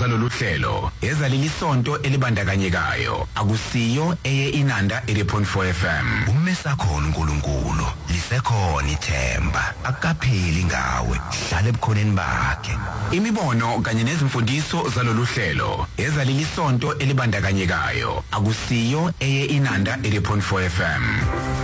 zalolu hlelo ezaleli sonto elibandakanyekayo akusiyo eye Inanda 80.4 FM. Umesakhona uNkulunkulu lisekhona ithemba akapheli ngawe hlale ebukhoneni bakhe. Imibono kanye nezimfundiso zalolu hlelo ezaleli sonto elibandakanyekayo akusiyo eye Inanda 80.4 FM.